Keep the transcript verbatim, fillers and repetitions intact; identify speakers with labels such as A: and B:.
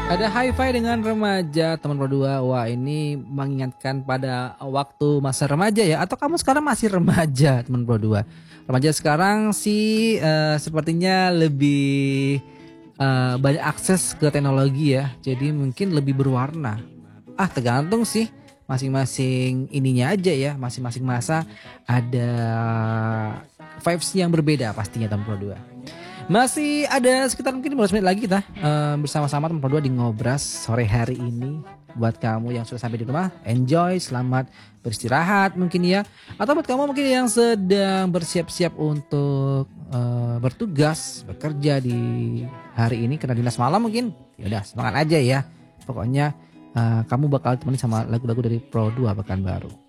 A: Ada Hi-Fi dengan remaja teman Pro dua. Wah, ini mengingatkan pada waktu masa remaja ya, atau kamu sekarang masih remaja teman Pro dua. Remaja sekarang sih eh, sepertinya lebih eh, banyak akses ke teknologi ya. Jadi mungkin lebih berwarna. Ah, tergantung sih masing-masing ininya aja ya, masing-masing masa ada vibes yang berbeda pastinya teman Pro dua. Masih ada sekitar mungkin lima belas menit lagi kita eh, bersama-sama teman berdua di Ngobras sore hari ini. Buat kamu yang sudah sampai di rumah, enjoy, selamat beristirahat mungkin ya. Atau buat kamu mungkin yang sedang bersiap-siap untuk eh, bertugas, bekerja di hari ini karena dinas malam mungkin. Ya udah, semangat aja ya. Pokoknya eh, kamu bakal temani sama lagu-lagu dari Pro dua Pekanbaru.